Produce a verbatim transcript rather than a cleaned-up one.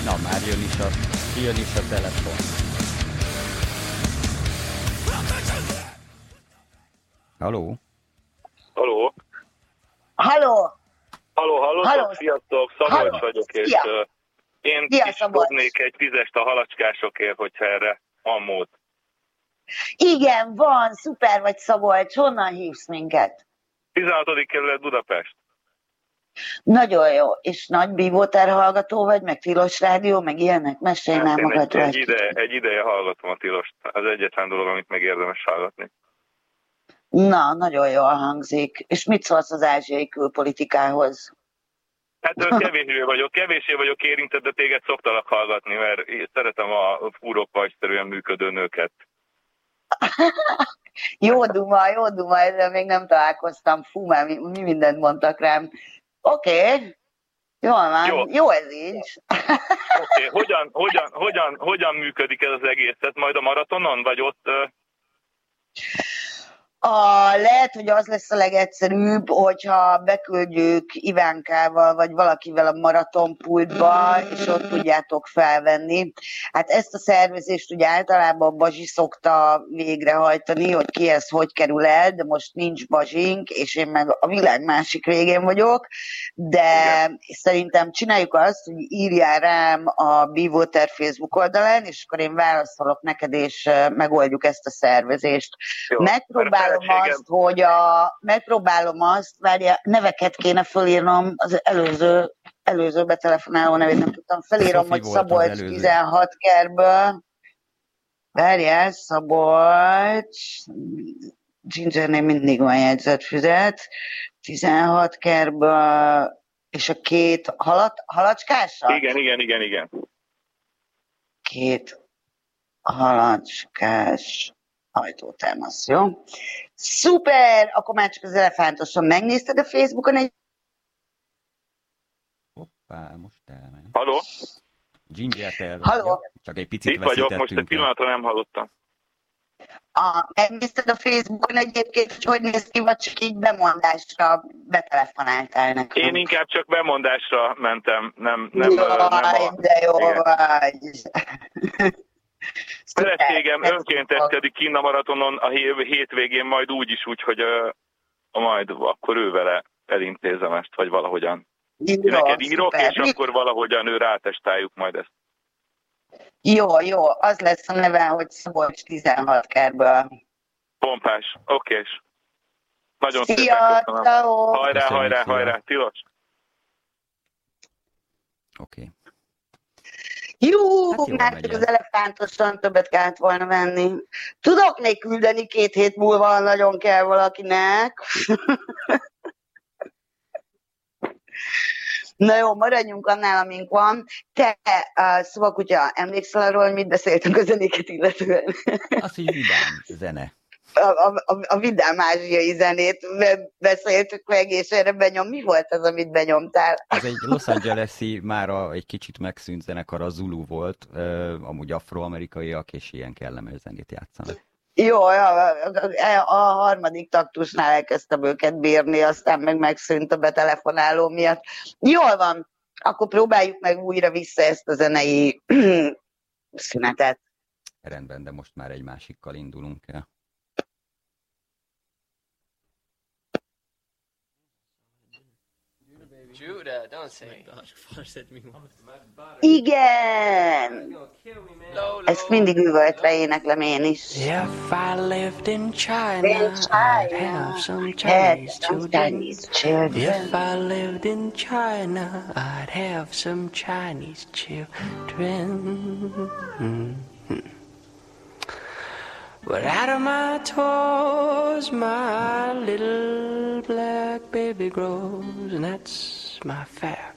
Na, már jön is a, jön is a telefon. Haló? Haló? Haló? Haló, hallottok? Halló. Sziasztok, Szabolcs Halló. vagyok, és Szia. uh, én Szia, is Szabolcs. dobnék egy tízest a halacskásokért, hogyha erre van mód. Igen, van, szuper vagy Szabolcs, honnan hívsz minket? tizenhatodik kerület Budapest. Nagyon jó, és nagy Bivóter hallgató vagy, meg Tilos Rádió, meg ilyenek? Mesélj már Hát én egy, magadról egy, egy ide, kicsit. egy ideje hallgatom a Tilost. Az egyetlen dolog, amit meg érdemes hallgatni. Na, nagyon jól hangzik. És mit szólsz az ázsiai külpolitikához? Hát ő kevésbé vagyok, kevésbé vagyok érintett, de téged szoktalak hallgatni, mert én szeretem a fúrópajszerűen működő nőket. Jó duma, jó duma, ezzel még nem találkoztam. Fú, már mi, mi mindent mondtak rám. Oké, okay. Jól van, jó. jó ez így. Oké, okay. hogyan, hogyan, hogyan, hogyan működik ez az egész? Tehát majd a maratonon, vagy ott... Uh... A, lehet, hogy az lesz a legegyszerűbb, hogyha beküldjük Ivánkával, vagy valakivel a maratonpultba, és ott tudjátok felvenni. Hát ezt a szervezést ugye általában Bazsi szokta végrehajtani, hogy ki ez hogy kerül el, de most nincs Bazsink, és én meg a világ másik végén vagyok, de igen. Szerintem csináljuk azt, hogy írjál rám a Bivóter Facebook oldalán, és akkor én válaszolok neked, és megoldjuk ezt a szervezést. Jó. Megpróbálom azt, hogy a, megpróbálom azt, várja, neveket kéne fölírnom, az előző, előző betelefonáló nevét nem tudtam, felírom, Sofi hogy Szabolcs tizenhat kerből, várjál, Szabolcs, Gingernél mindig van jegyzetfüzet, tizenhat kerből, és a két halat, halacskással? Igen, igen, igen, igen. Két halacskás ajtótámasz, jó? Szuper! Akkor már csak az elefántosan megnézted a Facebookon egy... Hoppá, most elment. Haló? Ginger el. Haló? Csak egy picit itt vagyok, most egy pillanatra nem hallottam. A, megnézted a Facebookon egyébként, hogy hogy néz ki, vagy csak így bemondásra betelefonáltál nekem? Én inkább csak bemondásra mentem, nem... nem, Jaj, nem a... de jó vagy! Feleségem önkénteskedik kinn a maratonon a hétvégén, majd úgy is úgy, hogy uh, majd akkor ő vele elintézem ezt, vagy valahogyan. Jó, neked írok, szuper. És akkor valahogyan ő rátestáljuk majd ezt. Jó, jó, az lesz a neve, hogy Szabolcs tizenhat kerből. Pompás, okés. Nagyon szia, szépen köszönöm. Ciao. Hajrá, köszönöm, hajrá, szia. Hajrá, Tilos. Oké. Okay. Jó, hát már csak az elefántosan többet kellett volna venni. Tudok még küldeni két hét múlva, nagyon kell valakinek. Na jó, maradjunk annál, amink van. Te, uh, szóval kutya, emlékszel arról, hogy mit beszéltünk a zenéket illetően? Az, hogy vidám zene. A, a, a, a vidám ázsiai zenét beszéltük meg, és erre benyom. Mi volt az, amit benyomtál? Ez egy Los Angeles-i, már a, egy kicsit megszűnt zenekar, a Zulu volt, uh, amúgy afroamerikaiak, és ilyen kellemes zenét játszanak. Jó, a, a harmadik taktusnál elkezdtem őket bírni, aztán meg megszűnt a betelefonáló miatt. Jól van, akkor próbáljuk meg újra vissza ezt a zenei szünetet. Rendben, de most már egy másikkal indulunk el. Judah, don't say igen! Ezt mindig üvöltve éneklem én is. If I lived in China, I'd have some Chinese children. If I lived in China, I'd have some Chinese children. But out of my toes, my little black baby grows, and that's my fact.